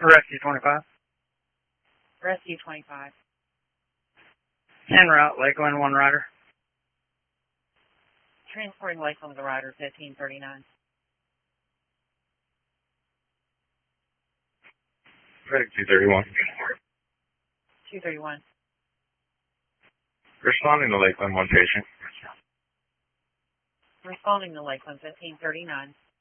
Rescue 25. Rescue 25. En route, Lakeland, 1 rider. Transporting Lakeland to the rider, 1539. Medic 231. 231. Responding to Lakeland, 1 patient. Responding to Lakeland, 1539.